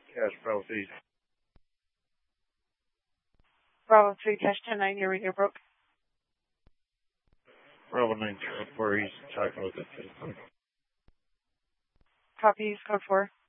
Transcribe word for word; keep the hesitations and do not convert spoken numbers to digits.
Cash Bravo three. Bravo three, Cash ten nine, your radio broke. Bravo nine zero four, he's talking with the Copy, use code four.